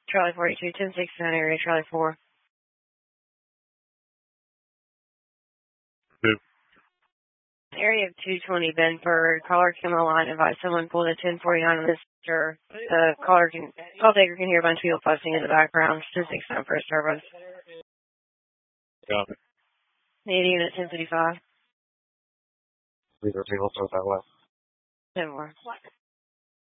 Charlie 42, 1069 area, Charlie 4. Who? Area of 220 Benford. Caller came on line, invite someone pulled a 1049 on this sure. The call taker can hear a bunch of people fussing in the background. 1069 for service. Got it. Need unit 1055. Leave our table, throw that way. 10 more.